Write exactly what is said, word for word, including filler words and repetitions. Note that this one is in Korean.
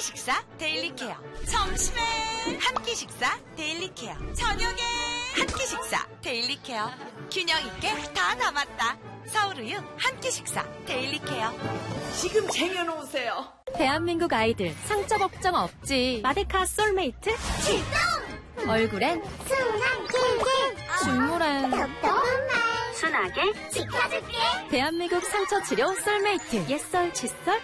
식사 데일리 케어. 점심에 한 끼 식사 데일리 케어. 저녁에 한 끼 식사 데일리 케어. 균형 있게 다 담았다. 서울우유 한 끼 식사 데일리 케어. 지금 쟁여놓으세요. 대한민국 아이들 상처 걱정 없지. 마데카 솔메이트 출동! 얼굴엔 순한 길게 중물엔 톡톡한 말 순하게 지켜줄게. 대한민국 상처 치료 솔메이트. 옛설 칫솔